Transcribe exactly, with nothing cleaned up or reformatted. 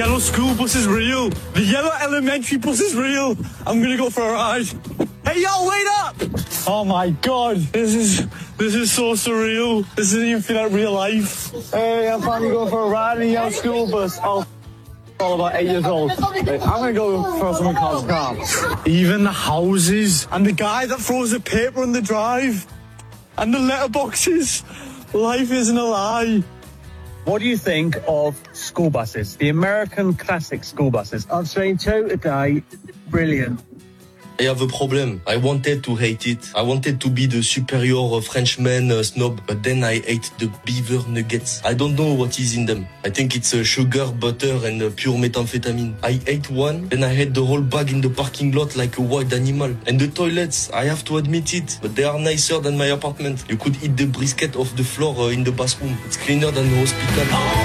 yellow school bus is real. The yellow elementary bus is real. I'm gonna go for a ride. Hey, yo, wait up! Oh my God, this is this is so surreal. This doesn't even feel like real life. Hey, I'm finally going for a ride in a yellow school bus. Oh, all about eight years old. I'm gonna go for something called calm. Even the houses and the guy that throws the paper on the drive and the letterboxes. Life isn't a lie. What do you think of school buses, the American classic school buses? I've seen two today. Brilliant. I have a problem. I wanted to hate it. I wanted to be the superior Frenchman uh, snob, but then I ate the beaver nuggets. I don't know what is in them. I think it's uh, sugar, butter, and uh, pure methamphetamine. I ate one, then I had the whole bag in the parking lot like a wild animal. And the toilets, I have to admit it, but they are nicer than my apartment. You could eat the brisket off the floor uh, in the bathroom. It's cleaner than the hospital.